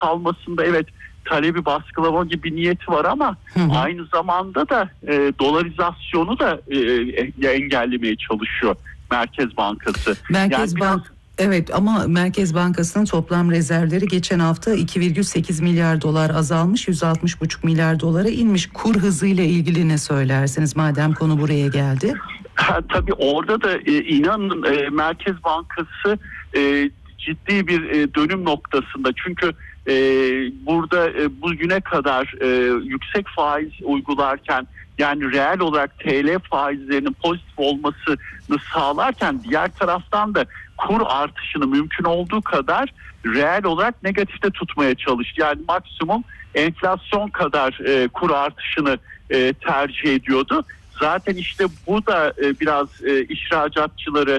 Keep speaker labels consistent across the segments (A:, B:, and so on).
A: kalmasında evet talebi baskılama gibi niyeti var ama aynı zamanda da dolarizasyonu da engellemeye çalışıyor Merkez Bankası.
B: Evet, ama Merkez Bankası'nın toplam rezervleri geçen hafta 2,8 milyar dolar azalmış, 160,5 milyar dolara inmiş. Kur hızıyla ilgili ne söylersiniz madem konu buraya geldi?
A: Tabii orada da inanın Merkez Bankası ciddi bir dönüm noktasında. Çünkü burada bugüne kadar yüksek faiz uygularken, yani reel olarak TL faizlerinin pozitif olmasını sağlarken, diğer taraftan da kur artışını mümkün olduğu kadar reel olarak negatifte tutmaya çalıştı. Yani maksimum enflasyon kadar kur artışını tercih ediyordu. Zaten işte bu da biraz ihracatçıları,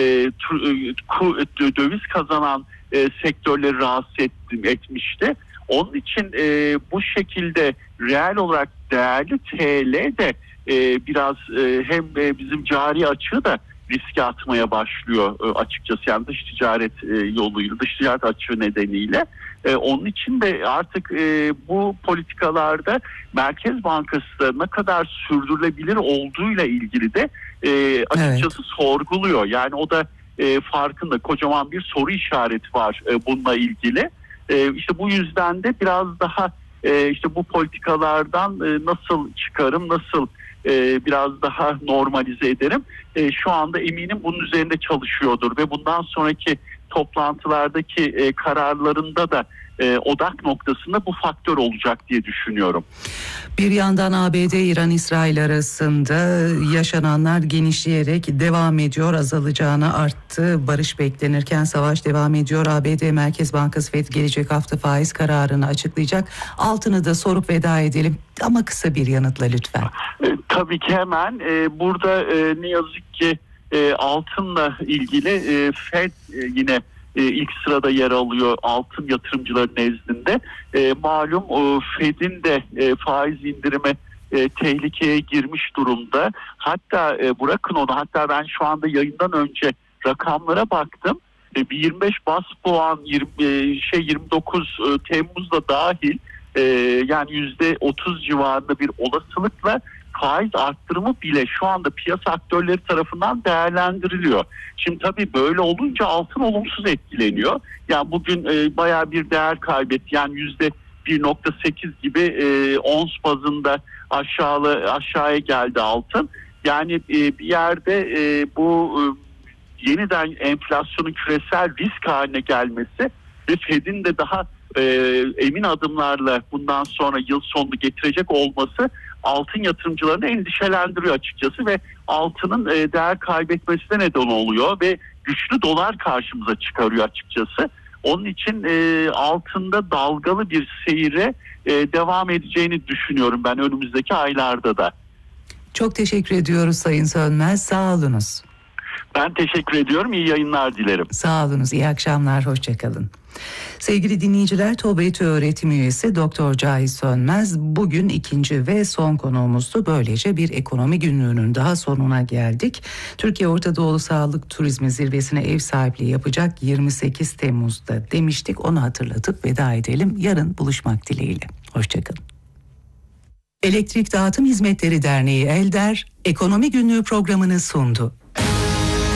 A: döviz kazanan sektörleri rahatsız etmişti. Onun için bu şekilde reel olarak değerli TL de biraz hem bizim cari açığı da riske atmaya başlıyor açıkçası. Yani dış ticaret yoluyla, dış ticaret açığı nedeniyle. Onun için de artık bu politikalarda Merkez Bankası da ne kadar sürdürülebilir olduğuyla ilgili de açıkçası sorguluyor. Yani o da farkında, kocaman bir soru işareti var bununla ilgili. İşte bu yüzden de biraz daha işte bu politikalardan nasıl çıkarım, nasıl biraz daha normalize ederim. Şu anda eminim bunun üzerinde çalışıyordur ve bundan sonraki toplantılardaki kararlarında da odak noktasında bu faktör olacak diye düşünüyorum.
B: Bir yandan ABD-İran-İsrail arasında yaşananlar genişleyerek devam ediyor. Azalacağına arttı. Barış beklenirken savaş devam ediyor. ABD Merkez Bankası FED gelecek hafta faiz kararını açıklayacak. Altını da sorup veda edelim. Ama kısa bir yanıtla lütfen.
A: Tabii ki hemen. Burada ne yazık ki altınla ilgili FED yine ilk sırada yer alıyor altın yatırımcıların nezdinde. Malum FED'in de faiz indirimi tehlikeye girmiş durumda. Hatta bırakın onu, hatta ben şu anda yayından önce rakamlara baktım. Bir 25 bas puan 29 Temmuz'da dahil yani %30 civarında bir olasılıkla faiz arttırımı bile şu anda piyasa aktörleri tarafından değerlendiriliyor. Şimdi tabii böyle olunca altın olumsuz etkileniyor. Yani bugün bayağı bir değer kaybetti. Yani %1.8 gibi ons bazında aşağıya geldi altın. Yani bir yerde bu yeniden enflasyonun küresel risk haline gelmesi ve Fed'in de daha emin adımlarla bundan sonra yıl sonunu getirecek olması altın yatırımcılarını endişelendiriyor açıkçası ve altının değer kaybetmesine neden oluyor ve güçlü dolar karşımıza çıkarıyor açıkçası. Onun için altında dalgalı bir seyre devam edeceğini düşünüyorum ben önümüzdeki aylarda da.
B: Çok teşekkür ediyoruz Sayın Sönmez. Sağ olunuz.
A: Ben teşekkür ediyorum. İyi yayınlar dilerim.
B: Sağ olunuz. İyi akşamlar. Hoşçakalın. Sevgili dinleyiciler, TOBİ öğretim üyesi Doktor Cahit Sönmez bugün ikinci ve son konuğumuzdu. Böylece bir ekonomi günlüğünün daha sonuna geldik. Türkiye Orta Doğu Sağlık Turizmi Zirvesi'ne ev sahipliği yapacak 28 Temmuz'da demiştik. Onu hatırlatıp veda edelim. Yarın buluşmak dileğiyle. Hoşçakalın. Elektrik Dağıtım Hizmetleri Derneği ELDER, Ekonomi Günlüğü programını sundu.